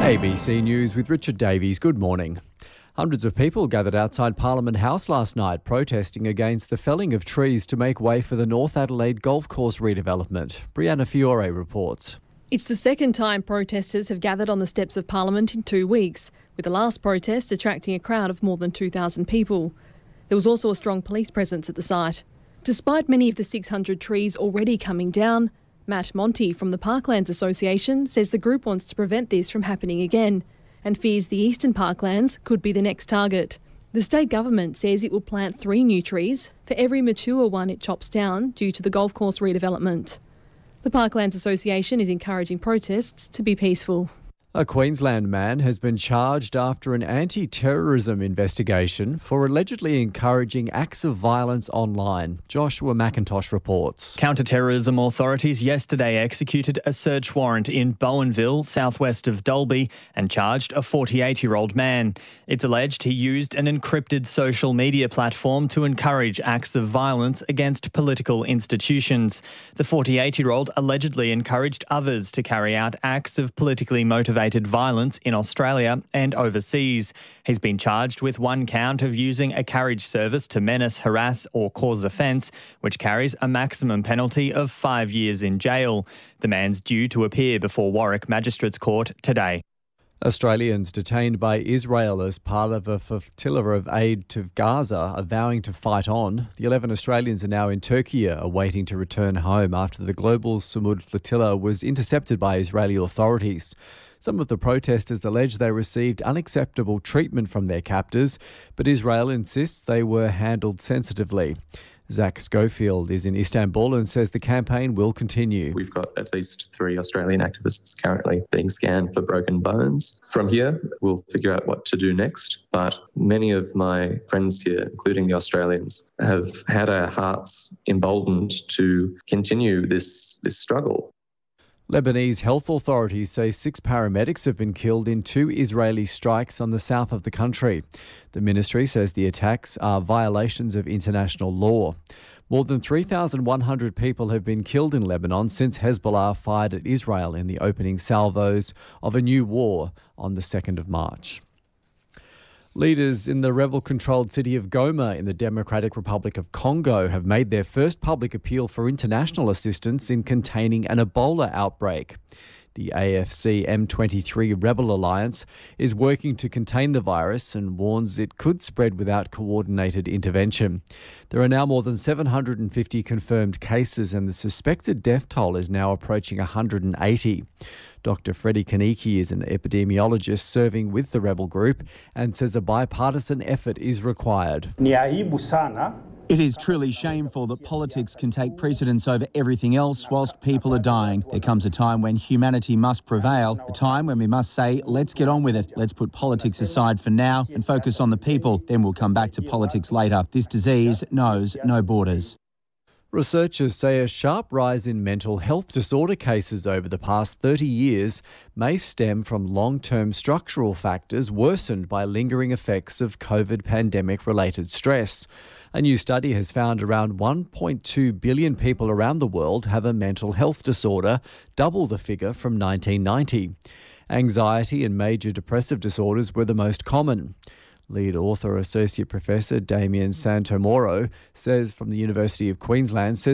ABC News with Richard Davies. Good morning. Hundreds of people gathered outside Parliament House last night protesting against the felling of trees to make way for the North Adelaide Golf Course redevelopment. Brianna Fiore reports. It's the second time protesters have gathered on the steps of Parliament in 2 weeks, with the last protest attracting a crowd of more than 2,000 people. There was also a strong police presence at the site. Despite many of the 600 trees already coming down, Matt Monty from the Parklands Association says the group wants to prevent this from happening again and fears the Eastern Parklands could be the next target. The state government says it will plant 3 new trees for every mature one it chops down due to the golf course redevelopment. The Parklands Association is encouraging protests to be peaceful. A Queensland man has been charged after an anti-terrorism investigation for allegedly encouraging acts of violence online. Joshua McIntosh reports. Counter-terrorism authorities yesterday executed a search warrant in Bowenville, southwest of Dalby, and charged a 48-year-old man. It's alleged he used an encrypted social media platform to encourage acts of violence against political institutions. The 48-year-old allegedly encouraged others to carry out acts of politically motivated violence in Australia and overseas. He's been charged with 1 count of using a carriage service to menace, harass or cause offence, which carries a maximum penalty of 5 years in jail. The man's due to appear before Warwick Magistrates Court today. Australians detained by Israel as part of a flotilla of aid to Gaza are vowing to fight on. The 11 Australians are now in Turkey, awaiting to return home after the Global Sumud flotilla was intercepted by Israeli authorities. Some of the protesters allege they received unacceptable treatment from their captors, but Israel insists they were handled sensitively. Zach Schofield is in Istanbul and says the campaign will continue. We've got at least 3 Australian activists currently being scanned for broken bones. From here, we'll figure out what to do next. But many of my friends here, including the Australians, have had our hearts emboldened to continue this struggle. Lebanese health authorities say 6 paramedics have been killed in 2 Israeli strikes on the south of the country. The ministry says the attacks are violations of international law. More than 3,100 people have been killed in Lebanon since Hezbollah fired at Israel in the opening salvos of a new war on the 2nd of March. Leaders in the rebel-controlled city of Goma in the Democratic Republic of Congo have made their first public appeal for international assistance in containing an Ebola outbreak. The AFC M23 Rebel Alliance is working to contain the virus and warns it could spread without coordinated intervention. There are now more than 750 confirmed cases and the suspected death toll is now approaching 180. Dr. Freddie Kaniki is an epidemiologist serving with the rebel group and says a bipartisan effort is required. It is truly shameful that politics can take precedence over everything else whilst people are dying. There comes a time when humanity must prevail, a time when we must say, let's get on with it. Let's put politics aside for now and focus on the people. Then we'll come back to politics later. This disease knows no borders. Researchers say a sharp rise in mental health disorder cases over the past 30 years may stem from long-term structural factors worsened by lingering effects of COVID pandemic-related stress. A new study has found around 1.2 billion people around the world have a mental health disorder, double the figure from 1990. Anxiety and major depressive disorders were the most common. Lead author Associate Professor Damien Santomoro says from the University of Queensland says